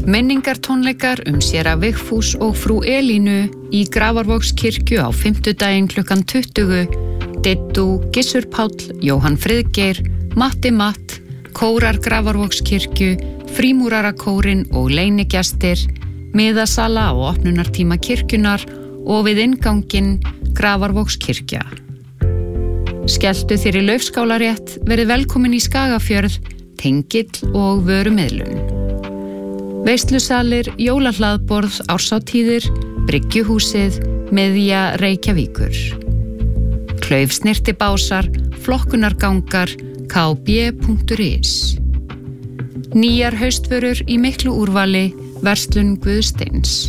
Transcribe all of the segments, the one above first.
Minningartónleikar séra Vigfús og frú Elínu í Grafarvogskirkju á fimmtudaginn klukkan 20. Dittu, Gissur Páll, Jóhann Friðgeir, Matti Matt, kórar Grafarvogskirkju, frímúrarakórinn og leynigestir, miðasala á opnunartíma kirkjunar og við innganginn Grafarvogskirkja. Skelltu þér í Laufskálarétt, verið velkomin í Skagafjörð, tengill og vörumiðlun. Veislusalir, jólahlaðborð, árshátíðir, Bryggjuhúsið, miðja Reykjavíkur. Klaufsnyrtibásar, flokkunargangar, kb.is. Nýjar haustvörur í miklu úrvali, verslun Guðsteins.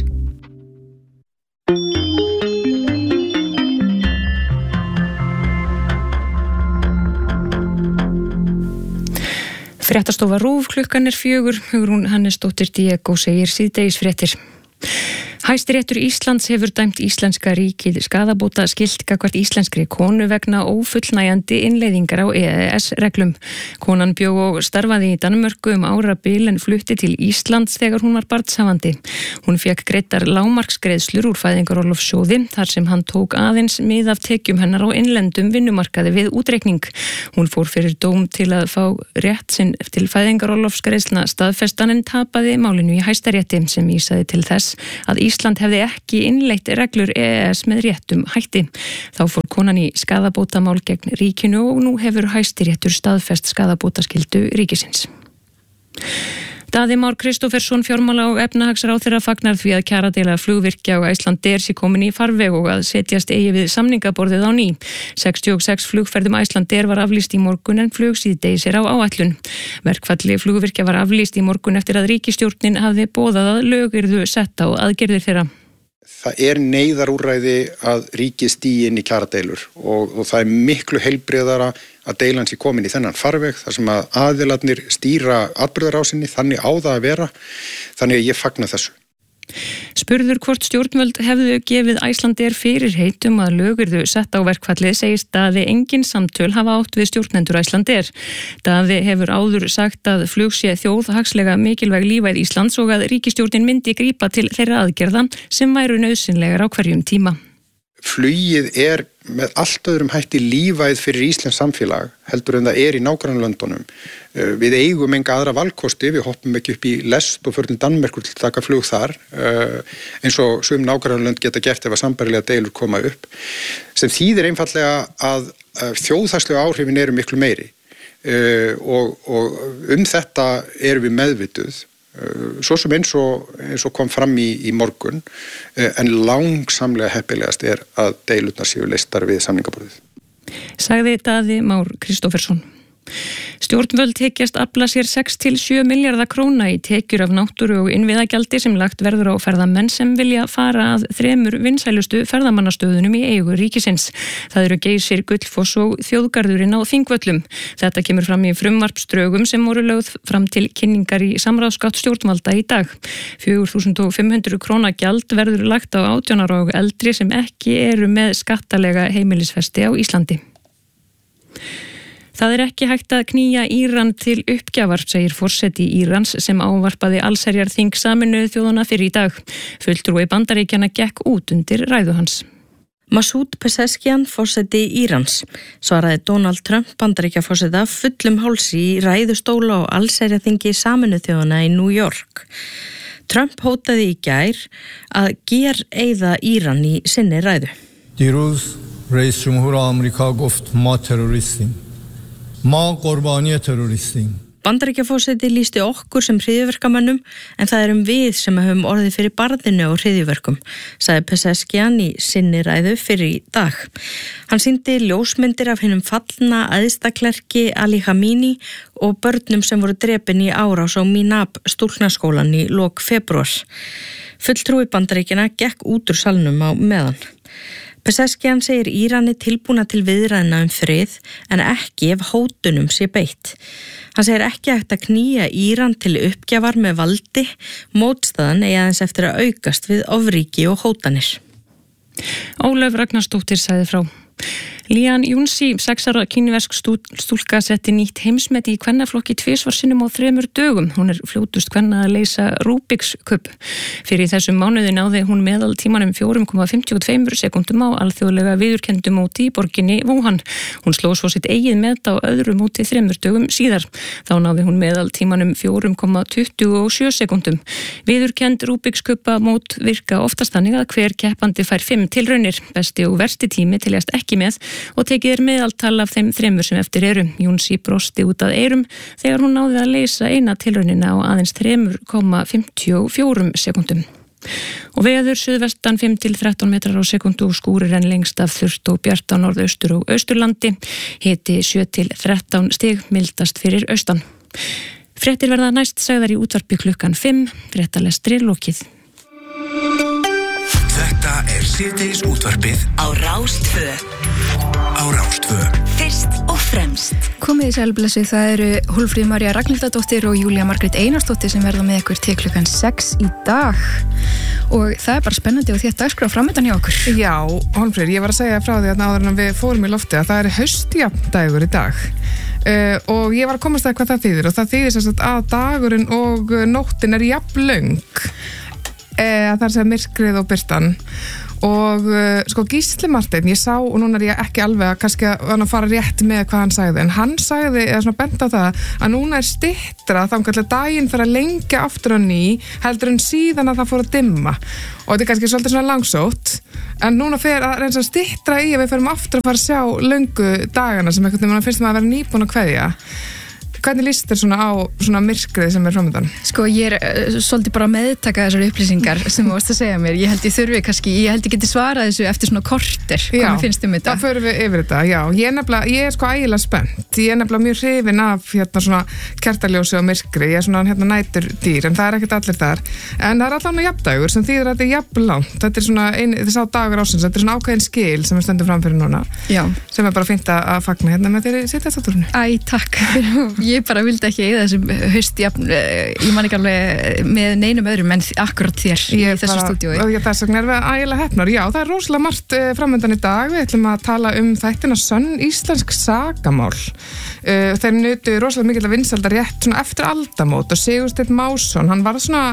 Fréttastofa RÚV, klukkan 4, Hugrún Hannesdóttir Diego segir síðdegisfréttir. Hæstiréttur Íslands hefur dæmt íslenska ríkið skaðabótaskylt gagnvart íslenskri konu vegna ófullnægjandi innleiðingar á EES-reglum. Konan bjó og starfaði í Danmörku árabil en flutti til Íslands þegar hún var barnshafandi. Hún fékk greiddar lágmarksgreiðslur úr fæðingarorlofssjóði þar sem hann tók aðeins mið af tekjum hennar á innlendum vinnumarkaði við útreikning. Hún fór fyrir dóm til að fá rétt sinn til fæðingarorlofsgreiðslna staðfestan en tapaði málinu í Hæstarétti sem vísaði til þess að Ísland hefði ekki innleitt reglur EES með réttum hætti. Þá fór konan í skaðabótamál gegn ríkinu og nú hefur Hæstiréttur staðfest skaðabótaskyldu ríkisins. Daði Már Kristófersson fjármála- og efnahagsráðherra fagnar því að kjaradeila flugvirkja og Icelandair sé komin í farveg og að setjast eigi við samningaborðið á ný. 66 flugferðum Icelandair var aflýst í morgun en flug síðdegis á áætlun. Verkfalli flugvirkja var aflýst í morgun eftir að ríkisstjórnin hafði boðað að lög yrðu sett á aðgerðir þeirra. Það neyðarúrræði að ríkið stígi inn í kjaradeilur og það miklu heilbrigðara að deilan sé komin í þennan farveg þar sem að aðilarnir stýra atburðarásinni, þannig á það að vera, þannig að ég fagna þessu. Spurður hvort stjórnvöld hefðu gefið Icelandair fyrirheit að lög yrðu sett á verkfallið segist Daði engin samtöl hafa átt við stjórnendur Icelandair. Daði hefur áður sagt að flug sé þjóðhagslega mikilvæg lífæð Íslands og að ríkisstjórnin myndi grípa til þeirra aðgerða sem væru nauðsynlegar á hverjum tíma. Flugið með allt öðrum hætti lífæð fyrir Íslands samfélag heldur en það í nágrannalöndunum. Við eigum enga aðra valkosti, við hoppum ekki upp í lest og förum til Danmerkur til að taka flug þar, eins og sum nágrannalönd geta gert ef að sambærilega deilur koma upp, sem þýðir einfallega að þjóðhagslega áhrifin eru miklu meiri og þetta erum við meðvituð. Svo sem eins og kom fram í morgun, en langsamlega heppilegast að deilurnar séu leystar við samningaborðið. Sagði Daði Már Kristófersson. Stjórnvöld hyggjast afla sér 6-7 milljarða króna í tekjur af náttúru og innviðagjaldi sem lagt verður á ferðamenn sem vilja fara að 3 vinsælustu ferðamannastöðunum í eigu ríkisins. Það eru Geysir, Gullfoss og þjóðgarðurinn á Þingvöllum. Þetta kemur fram í frumvarpsdrögum sem voru lögð fram til kynningar í samráðsgátt stjórnvalda í dag. 4.500 króna gjald verður lagt á 18 ára og eldri sem ekki eru með skattalega heimilisfesti á Íslandi. Það ekki hægt að knýja Íran til uppgjafar, segir forseti Írans sem ávarpaði allsherjarþing Sameinuðu þjóðanna fyrr í dag. Fulltrúi Bandaríkjanna gekk út undir ræðu hans. Masoud Pezeshkian, forseti Írans, svaraði Donald Trump Bandaríkjaforseta fullum hálsi í ræðustóla á allsherjarþingi Sameinuðu þjóðanna í New York. Trump hótaði í gær að gereyða Íran í sinni ræðu. دیروز رئیس جمهور آمریکا گفت ما تروریستیم. ما قربانی تروریستیم. Bandaríkjaforseti lýsti okkur sem hryðjuverkamönnum en það við sem höfum orðið fyrir barðinu og hryðjuverkum, sagði Pezeshkian í sinni ræðu fyrir í dag. Hann sýndi ljósmyndir af hinum fallna æðstaklerki Ali Khamenei og börnum sem voru drepin í árás á Minab stúlknaskólan í lok febrúar. Fulltrúi Bandaríkjanna gekk út úr salnum á meðan. Pezeshkian segir Írani tilbúna til viðræðna frið en ekki ef hótunum sé beitt. Hann segir ekki hægt að knýja Íran til uppgjafar með valdi, mótstaðan aðeins eftir að aukast við ofríki og hótanir. Ólöf Ragnarsdóttir sagði frá. Lían Júnsi, 6 ára kínversk stúlka setti nýtt heimsmet í kvennaflokki 2 sinnum á 3 dögum. Hún fljótust kvenna að leysa Rubik's Cube. Fyrir þessum mánuði náði hún meðaltímanum 4,52 sekúndum á alþjóðlega viðurkenndu móti í borginni Wuhan. Hún sló svo sitt eigið met á öðru móti 3 dögum síðar. Þá náði hún meðaltímanum 4,27 sekúndum. Viðurkennd Rubik's Cube mót virka oftast þannig að hver keppandi fær 5 tilraunir. Besti og versti tími teljast ekki með og tekið meðaltal af þeim 3 sem eftir eru. Júnsi brosti út að eyrum þegar hún náði að leysa eina tilraunina á aðeins 3,54 sekúndum. Og veður suðvestan 5-13 metrar á sekundu og skúrir en lengst af þurrt og bjart á norðaustur og austurlandi. Hiti 7-13 stig, mildast fyrir austan. Fréttir verða næst sagðar í útvarpi klukkan 5, fréttalestri lokið. Þetta síðdegis útvarpið á Rás 2. Fyrst og fremst. Komið í sælblessu, það eru Hólmfríður María Ragnhildardóttir og Júlía Margrét Einarsdóttir sem verða með ykkur til klukkan 6 í dag. Og það er bara spennandi og þétt dagskrá framöndan hjá okkur. Já, Hólmfríður, ég var að segja frá því að áður en við fórum í lofti að það er haustjafndægur í dag. Og ég var að komast að hvað það þýðir og það þýðir sem sagt að dagurinn og nóttin er jafn löng. Það er að myrkrið og birtan og sko Gísli Marteinn, ég sá og núna er ég ekki alveg að kannski að fara rétt með hvað hann sagði, en hann sagði eða svona bent á það að núna er styttra þannig að daginn fyrir að lengja aftur á ný heldur en síðan að það fór að dimma og þetta er kannski svolítið svona langsótt en núna fyrir að reynsa að styttra í að við ferum aftur að fara að sjá löngu dagana sem einhvern veginn finnst maður að vera nýbúin að kveðja. Hvernig líst þér svona á svona myrkrið sem er framöndan? Sko ég svolítið bara að meðtaka þessar upplýsingar sem þú varst að segja mér. Ég held ég geti svarað þessu eftir svona korter. Hvað mér finnst þetta? Já, það förum við yfir þetta, já. Ég er sko ægilega spennt. Ég er nefnilega mjög hrifin af svona kertaljósi og myrkri. Ég er svona nætur dýr, en það er ekkert allir þar. En það er allan jafndægur sem þýðir að þetta er jafnlangt. Þetta er svona þess á dagur ársins. Þetta er svona ákveðin skil sem við stöndum fram fyrir núna. Já. Sem er bara fínt að fagna hérna með þér sitja þátturinn. Æ, takk. Ég bara vildi ekki eiga þessum haustjafn, ég man ekki alveg með neinum öðrum en akkurat þér í þessu stúdíói. Þess vegna erum við ægilega heppnar. Já, það er rosalega margt framöndan í dag. Við ætlum að tala þættina Sönn íslensk sakamál. Þeir nutu rosalega mikil að vinsælda rétt svona eftir aldamót og Sigursteinn Másson, hann var svona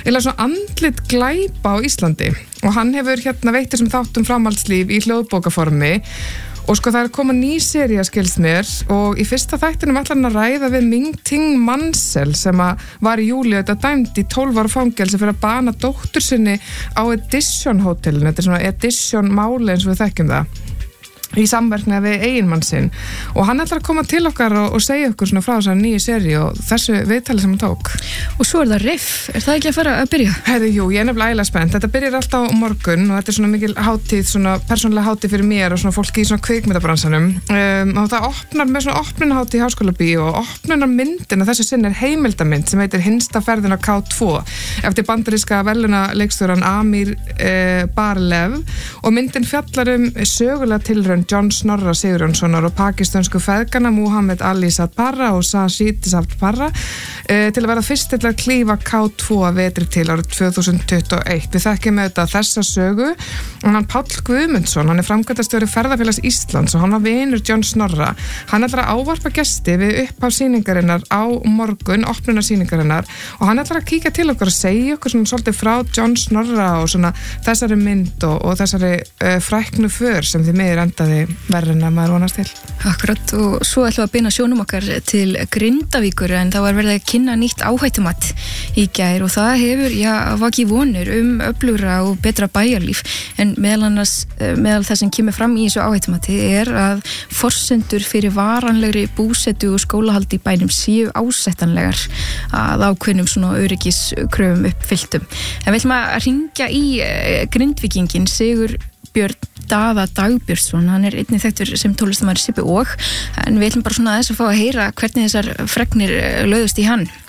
andlit glæpa á Íslandi og hann hefur veitt þessum þáttum framhaldslíf í hljóðbókaformi. Og sko það er komið ný sería skilst mér og í fyrsta þættinum ætlar hann að ræða við Ming Ting Mansell sem var í júli þetta dæmd í 12 ára fangelsi fyrir að bana dóttur sinni á Edition hótelinu. Þetta er svona Edition máli eins og við þekkjum það. Í samverknaði við eiginmann sinn og hann ætlar að koma til okkar og segja okkur svona frá þessari nýju seríu og þessu viðtali sem hann tók. Og svo er það riff, er það ekki að fara að byrja? Jú, ég er nefnilega ægilega spennt. Þetta byrjar alltaf á morgun og þetta er svona mikil hátíð, svona persónulega hátíð fyrir mér og svona fólki í svona kvikmyndabransanum. Og það opnar með svona opnunarhátíð í Háskólabíó og opnunarmyndin þessu sinn er heimildamynd sem heitir Hinsta ferðin á K2 eftir bandaríska verðlaunaleikstjórann Amir Barlev og myndin fjallar sögulega tilraun John Snorra Sigurjónssonar og pakistansku feðgana Muhammad Ali Satparra og Sashid Satparra til að vera fyrst til að klífa K2 að vetri til árið 2021. Við þekkjum auðvitað þessa sögu og hann Páll Guðmundsson, hann er framkvæmdastjóri Ferðafélags Íslands og hann var vinur John Snorra. Hann ætlar að ávarpa gesti við upphaf sýningarinnar á morgun, opnunar sýningarinnar og hann ætlar að kíkja til okkur og segja okkur svona svolítið frá John Snorra og svona þessari mynd og þessari fræknu för sem þið miður endaði verður en að maður vonast til. Akkurat og svo ætlum við að beina sjónum okkar til Grindavíkur en það var verið að kynna nýtt áhættumat í gær og það hefur vakið vonir öflugra og betra bæjarlíf en meðal þess sem kemur fram í þessu áhættumati er að forsendur fyrir varanlegri búsetu og skólahaldi í bænum séu ásettanlegar að ákveðnum svona öryggiskröfum uppfylltum. En við ætlum að hringja í Grindvíkingin Sigurbjörn Daða Dagbjörnsson, hann er einnig þekktur sem tónlistarmaður Sibbi og en við ætlum bara svona aðeins að fá að heyra hvernig þessar fregnir lögðust í hann.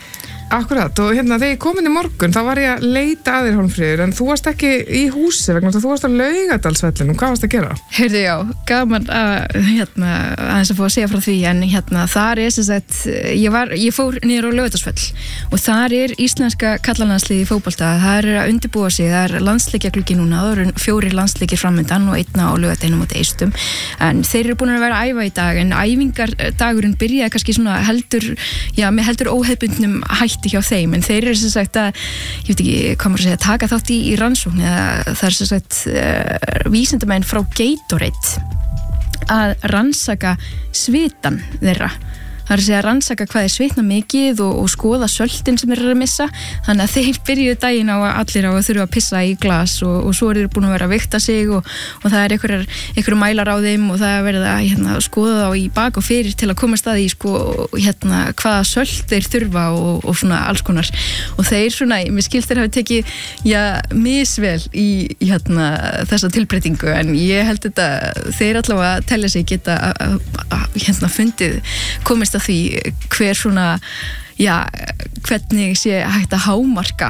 Akkurat, og hérna þegar ég kom inn í morgun þá var ég að leita að þér, Hólmfríður, en þú varst ekki í húsi vegna þú varst á Laugardalsvellinum, hvað varst að gera? Heyrðu, já, gaman að aðeins að fá að segja frá því, en þar sem sagt, ég fór niður á Laugardalsvöll og þar íslenska karlalandsliðið í fótbolta, það að undirbúa sig, það landsleikjagluggi núna, það eru 4 landsleikir framundan og 1 á laugardeginum móti Eistum, en þeir eru búin að vera að æfa í dag, en æfingardagurinn byrjaði kannski svona með heldur óhefbundnum hætti hjá þeim, en þeir eru sem sagt að, ég veit ekki, hvað maður að segja, taka þátt í rannsókn, eða það sem sagt vísindamenn frá Gatorade að rannsaka svitan þeirra. Það að segja að rannsaka hvað svitna mikið og skoða söltin sem þeir að missa, þannig að þeir byrjuðu daginn á að allir á að þurfa að pissa í glas og svo eru þeir búin að vera að vigta sig og það einhverjum mælar á þeim og það verið að skoða þá í bak og fyrir til að komast að því hvaða sölt þeir þurfa og svona alls konar, og þeir svona, mér skilst þeir hafi tekið misvel í þessa tilbreytingu, en ég held þetta þeir allavega telja sig geta fundið komist að því hver svona, hvernig sé hægt að hámarka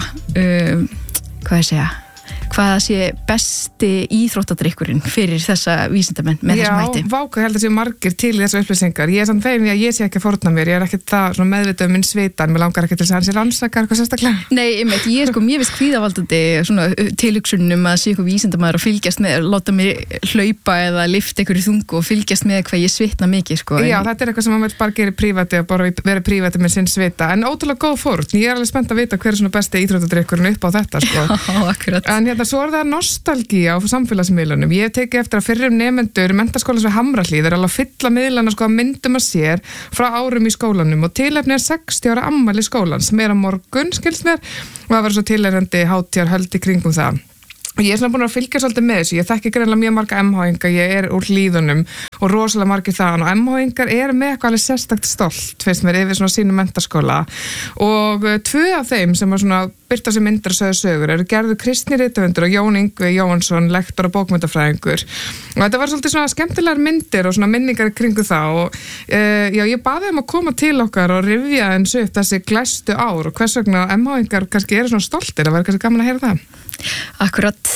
hvað sé besti íþróttadrykkurinn fyrir þessa vísindamenn með þessum hætti. Já, váka, ég held að sé margir til í þessu upplýsingar. Ég er samt fegin að ég sé ekki að fórna mér, ég er ekkert það meðvitað minn svitan, mér langar ekki til þess að hann sé rannsakar eitthvað sérstaklega. Nei, ég veist kvíðavaldandi svona tilhugsunum að sé eitthvað vísindamaður að fylgjast með, láta mig hlaupa eða lyfta einhverju þungu og fylgjast með hvað ég svitna mikið, sko. Já, þetta eitthvað sem maður bara gerir prívæti og bara vera prívæti með sinn svita, en ótrúlega góð fórn. Ég er alveg spennt að vita hver er svona besti íþróttadrykkurinn upp á þetta, sko. Já, akkurat. En svo það nostalgía á samfélagsmiðlunum. Ég teki eftir að fyrrum nemendur menntaskólans við Hamrahlíð er alveg að fylla miðlana að myndum að sér frá árum í skólanum og tilefni 60 ára afmæli skólans sem á morgun, skilst mér, og það var svo tilefnandi hátíðarhöld í kringum það. Ég er svona búin að fylgja svolítið með þessu, ég þekki greinilega mjög marga MH-inga, ég er úr Hlíðunum og rosalega margir þaðan og MH-ingar eru með eitthvað alveg sérstakt stolt, finnst mér, yfir svona sínum menntaskóla og 2 af þeim sem var svona byrta sem myndir og sögðu sögur eru Gerður Kristný rithöfundur og Jón Ingvi Jóhansson, lektor og bókmennafræðingur og þetta var svolítið svona skemmtilegar myndir og svona minningar kringu það og ég baði að koma til okkar og rifja eins upp þessi glæstu ár og hvers vegna MH-ingar kannski eru svona stoltir, það var kannski gaman að heyra það. Akkurat.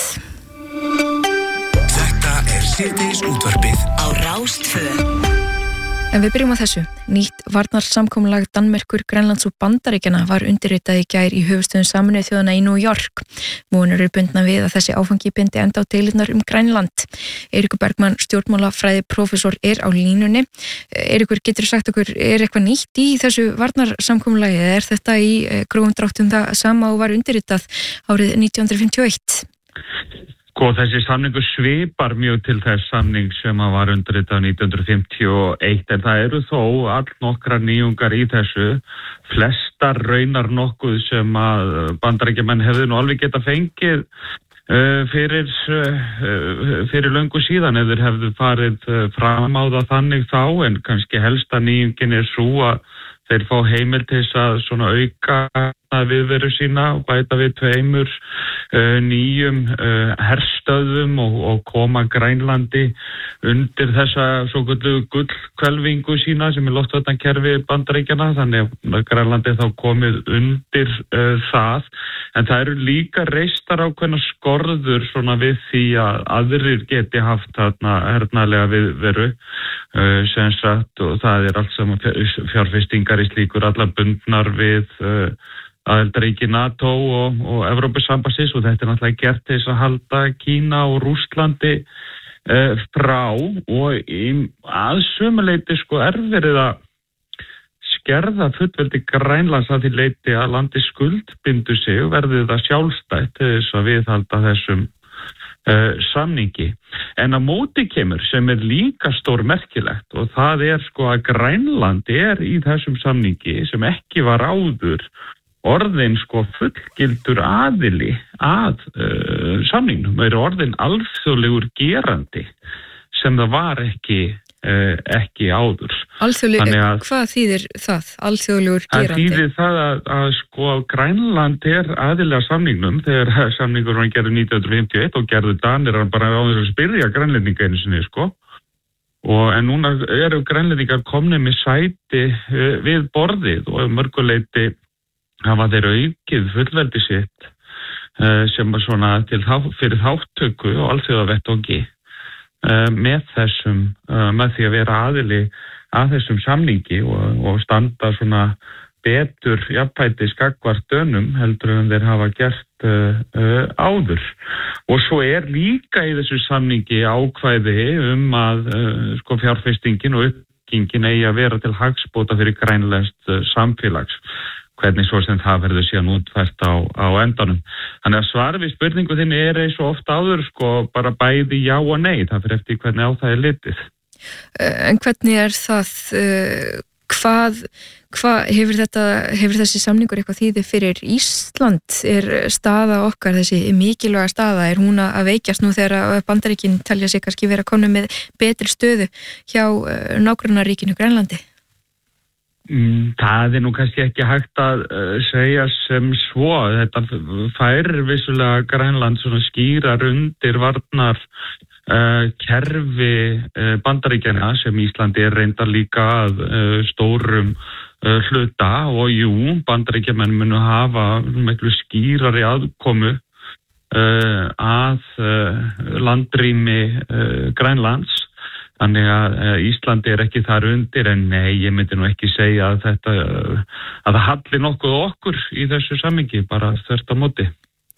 Þetta síðdegis útvarpið á Rás 2. En við byrjum á þessu. Nýtt varnarsamkomulag Danmerkur, Grænlands og Bandaríkjanna var undirritað í gær í höfuðstöðum Sameinuðu þjóðanna í New York. Vonir eru bundnar við að þessi áfangi bindi enda á deilurnar Grænland. Eiríkur Bergmann, stjórnmálafræði prófessor, er á línunni. Eiríkur, getur sagt okkur, er eitthvað nýtt í þessu varnarsamkomulagi eða er þetta í grófum dráttum það sama og var undirritað árið 1951? Þessi samningur svipar mjög til þess samning sem var undirritað 1951 en það eru þó allnokkrar nýjungar í þessu, flestar raunar nokkuð sem að Bandaríkjamenn hefðu nú alveg geta fengið fyrir löngu síðan ef þeir hefðu farið fram á það þannig þá, en kannski helsta nýjungin er sú að þeir fá heimild til þess að svona auka viðveru sína og bæta við 2 nýjum herstöðvum og koma Grænlandi undir þessa svokölluðu gullhvelfingu sína sem loftvarnakerfi Bandaríkjanna, þannig að Grænlandi þá komið undir það. En það eru líka reistar ákveðna skorður svona við því að aðrir geti haft þarna hernaðlega viðveru sem sagt, og það er allt saman fjárfestingar í slíkur allar bundnar við aðildarríki NATO og Evrópusambandsins og þetta er náttúrulega gert til þess að halda Kína og Rússlandi frá og að sömuleyti verið að skerða fullveldi Grænlands að því leyti að landi skuldbindu sig verði það sjálfstætt til þess að viðhalda þessum samningi. En að móti kemur sem er líka stór merkilegt og það er að Grænland er í þessum samningi sem ekki var áður orðin fullgildur aðili að samningnum, er orðin alþjóðlegur gerandi sem það var ekki áður. Hvað þýðir það, alþjóðlegur gerandi? Það þýðir það að Grænland er aðilega samningnum þegar samningur var gerður 1951 og gerður Danir bara á þess að spyrja grænlendinga einu sinni, en núna eru grænlendingar komnir með sæti við borðið og mörguleiti hafa þeir aukið fullveldi sitt sem var svona fyrir þáttöku og alþjóðavettvangi með því að vera aðili að þessum samningi og standa svona betur jafnfætis gagnvart Dönum heldur en þeir hafa gert áður. Og svo líka í þessu samningi ákvæði að fjárfestingin og uppbyggingin eigi að vera til hagsbóta fyrir grænlenskt samfélags. Hvernig svo sem það verður síðan útfært á endanum. Þannig að svar við spurningu þinni eins og oft áður bara bæði já og nei. Það fyrir eftir hvernig á það litið. En hvernig það, hvað hefur þessi samningur eitthvað þýði fyrir Ísland? Staða okkar, þessi mikilvæga staða, hún að veikjast nú þegar Bandaríkin telja sig kannski vera komin með betri stöðu hjá nágrannaríkinu Grænlandi? Það nú kannski ekki hægt að segja sem svo. Þetta fær vissulega Grænland svona skýrar undir varnar kerfi Bandaríkjanna sem Íslandi reyndar líka að stórum hluta og jú, Bandaríkjamenn munu hafa miklu skýrari aðkomu að landrými Grænlands. Þannig að Íslandi ekki þar undir en nei, ég myndi nú ekki segja að það halli nokkuð okkur í þessu samhengi, bara þvert á móti.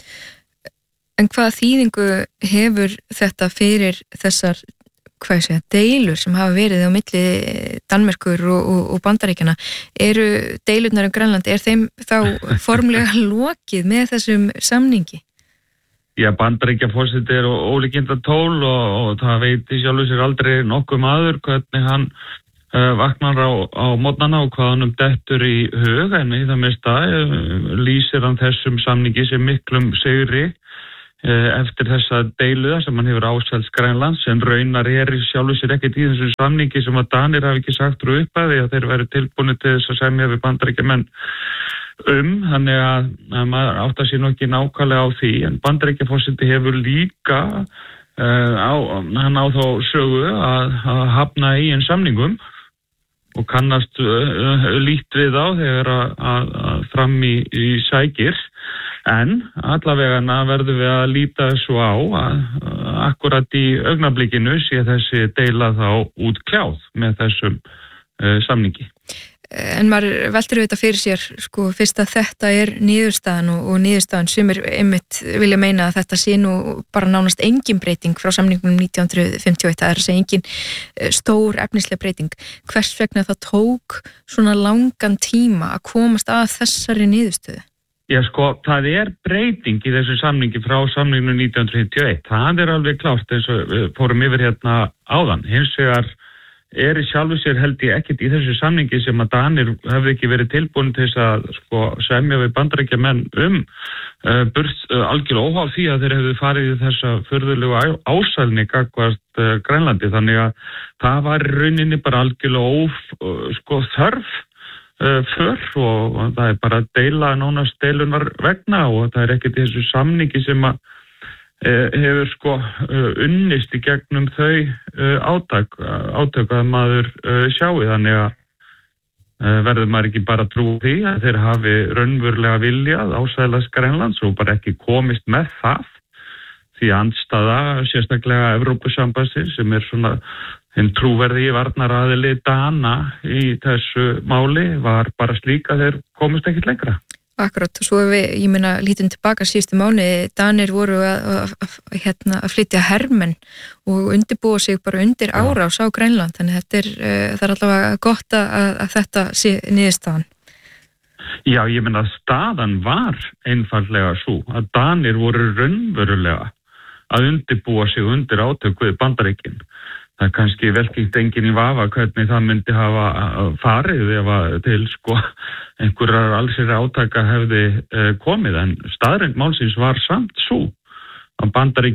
En hvaða þýðingu hefur þetta fyrir þessar deilur sem hafa verið á milli Danmerkur og Bandaríkjanna? Eru deilurnar Grænlandi, þeim þá formlega lokið með þessum samningi? Já, Bandaríkjaforseti ólíkinda tól og það veit í sjálfu sér aldrei nokkuð maður hvernig hann vaknar á morgnana og hvað hann dettur í hug, en í það mesta lýsir hann þessum samningi sem miklum sigri eftir þessa deiluða sem hann hefur ásælst Grænlands, en raunar í sjálfu sér ekkert í þessum samningi sem að Danir hafi ekki sagt frá upphafi að þeir væru tilbúnir til þess að semja við Bandaríkjamenn þannig að maður áttar sér nú ekki nákvæmlega á því, en Bandaríkjaforseti hefur líka hann á þá sögu að hafna eigin samningum og kannast lítt við þá þegar að fram í sækir, en allavega verðum við að líta svo á að akkurat í augnablikinu sé þessi deila þá út kljáð með þessum samningi. En maður veltir auðvitað fyrir sér, fyrst að þetta niðurstaðan og niðurstaðan sem einmitt vilja meina að þetta sé nú bara nánast engin breyting frá samningnum 1951, það að segja engin stór efnislega breyting. Hvers vegna það tók svona langan tíma að komast að þessari niðurstöðu? Já, það breyting í þessu samningi frá samningnum 1951. Það alveg klárt eins og við fórum yfir hérna áðan. Hins vegar í sjálfu sér held ég ekkert í þessu samningi sem að Danir hefði ekki verið tilbúin til þess að semja við Bandaríkjamenn algjörlega óháð því að þeir hefðu farið í þessa furðulegu ásælni gagnvart Grænlandi, þannig að það var í rauninni bara algjörlega þörf för og það bara deila nánast deilunar vegna og það ekkert í þessu samningi sem að hefur unnist í gegnum þau átök að maður sjái, þannig að verður maður ekki bara trú því að þeir hafi raunverulega viljað ásælast Grænlands og bara ekki komist með það, því andstaða sérstaklega Evrópusambandsins sem svona hinn trúverði varnaraðili Dana í þessu máli var bara slík að þeir komist ekkert lengra. Akkurat, svo ég meina lítum tilbaka síðustu mánuði, Danir voru að flytja hermenn og undirbúa sig bara undir árás á Grænland, þannig það allavega gott að þetta sé niðurstaðan. Já, ég meina staðan var einfaldlega svo að Danir voru raunverulega að undirbúa sig undir átök við Bandaríkin. Það kannski velkýtt enginn í vafa hvernig það myndi hafa farið ef til einhverjar allsir átaka hefði komið, en staðreynd málsins var samt svo að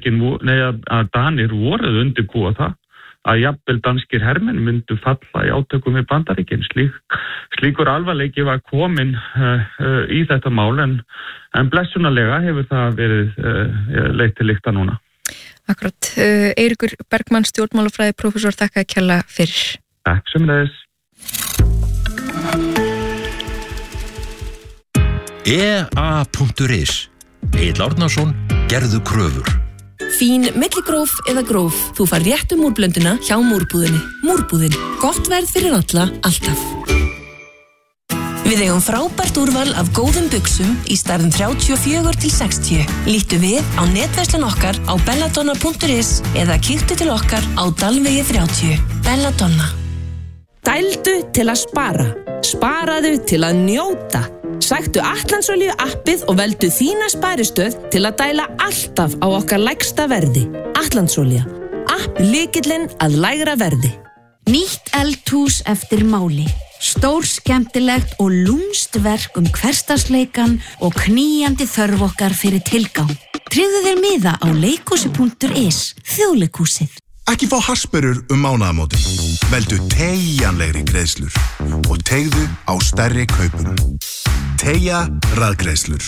að Danir voruð undirbúa það að jafnvel danskir hermenn myndu falla í átökum við Bandaríkin. Slíkur alvarleiki var komin í þetta mál, en blessunarlega hefur það verið leitt til lykta núna. Akkurat. Eiríkur Bergmann, stjórnmálafræði prófessor, þakka kærlega fyrir. Takk sömuleiðis. EA.is. Egill Árnason, gerðu kröfur. Fín milligróf eða gróf, þú fær réttu múrblönduna hjá Múrbúðinni. Múrbúðin, gott verð fyrir alla, alltaf. Við eigum frábært úrval af góðum buxum í stærðum 34 til 60. Líttu við á netverslun okkar á belladonna.is eða kíktu til okkar á Dalvegi 30. Belladonna. Dældu til að spara. Sparaðu til að njóta. Sæktu Atlandsolíu appið og veldu þína sparistöð til að dæla alltaf á okkar lægsta verði. Atlandsolía. App lykillinn að lægra verði. Nýtt eldhús eftir máli. Stór skemmtilegt og lúmst verk hversdagsleikan og knýjandi þörf okkar fyrir tilgang. Tryggðu þér miða á leikhúsi.is. Þjóðleikhúsið. Ekki fá hasperur mánaðamótin. Veldu teygjanlegri greiðslur og teygðu á stærri kaupum. Teygja raðgreiðslur.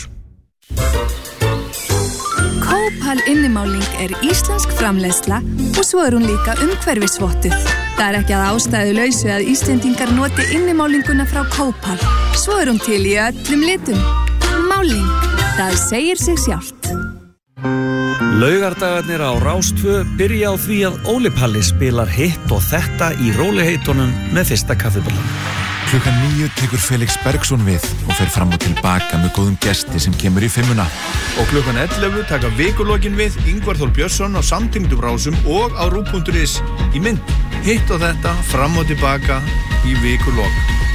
Kópal innimáling íslensk framleiðsla og svo hún líka umhverfisvottuð. Það ekki að ástæðu lausu að Íslendingar noti innimálinguna frá Kópal. Svo hún til í öllum litum. Máling, það segir sig sjálft. Laugardagarnir á Rás 2 byrja á því að Óli Palli spilar hitt og þetta í róliheitunum með fyrsta kaffiballanum. Klukkan 9 tekur Felix Bergsson við og fer fram og tilbaka með góðum gesti sem kemur í 5. Og klukkan 11 taka vikulokin við Ingvar Þór Björnsson á samtengdum rásum og á RÚV.is í mynd. Hitt og þetta fram og tilbaka í vikulok.